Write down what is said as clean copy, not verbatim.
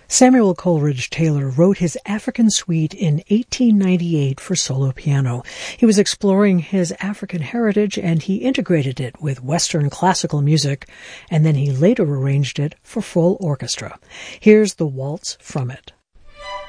Samuel Coleridge Taylor wrote his African Suite in 1898 for solo piano. He was exploring his African heritage and he integrated it with Western classical music, and then he later arranged it for full orchestra. Here's the waltz from it.